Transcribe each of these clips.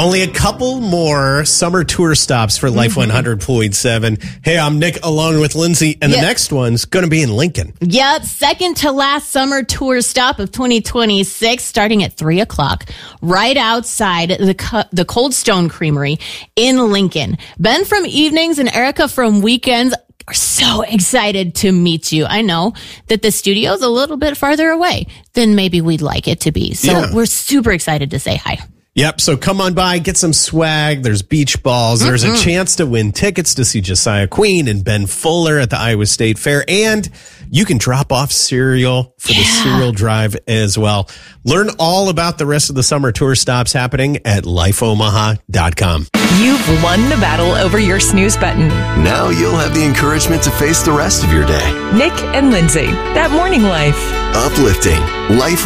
Only a couple more summer tour stops for Life 100.7. Hey, I'm Nick along with Lindsay, and the next one's going to be in Lincoln. Yep, second to last summer tour stop of 2026, starting at 3 o'clock, right outside the Cold Stone Creamery in Lincoln. Ben from Evenings and Erica from Weekends are so excited to meet you. I know that the studio's a little bit farther away than maybe we'd like it to be. So we're super excited to say hi. Yep, so come on by, get some swag. There's beach balls. There's a chance to win tickets to see Josiah Queen and Ben Fuller at the Iowa State Fair. And you can drop off cereal for the cereal drive as well. Learn all about the rest of the summer tour stops happening at lifeomaha.com. You've won the battle over your snooze button. Now you'll have the encouragement to face the rest of your day. Nick and Lindsay, that morning life. Uplifting Life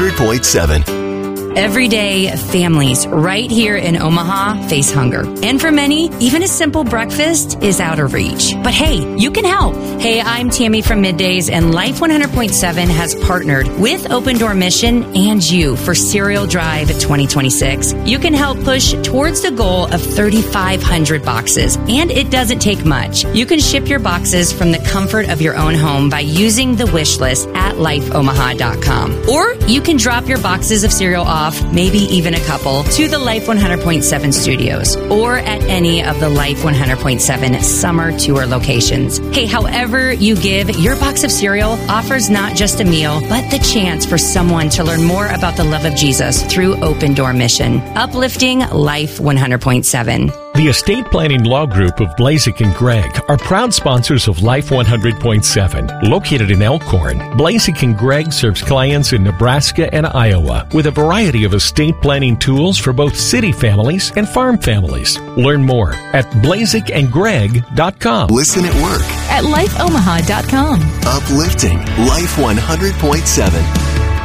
100.7. Every day, families right here in Omaha face hunger. And for many, even a simple breakfast is out of reach. But hey, you can help. Hey, I'm Tammy from Middays, and Life 100.7 has partnered with Open Door Mission and you for Cereal Drive 2026. You can help push towards the goal of 3,500 boxes, and it doesn't take much. You can ship your boxes from the comfort of your own home by using the wish list at lifeomaha.com. Or you can drop your boxes of cereal off, maybe even a couple, to the Life 100.7 studios or at any of the Life 100.7 summer tour locations. Hey, however you give, your box of cereal offers not just a meal, but the chance for someone to learn more about the love of Jesus through Open Door Mission. Uplifting Life 100.7. The Estate Planning Law Group of Blazek and Gregg are proud sponsors of Life 100.7. Located in Elkhorn, Blazek and Gregg serves clients in Nebraska and Iowa with a variety of estate planning tools for both city families and farm families. Learn more at blazekandgregg.com. Listen at work At lifeomaha.com. Uplifting Life 100.7.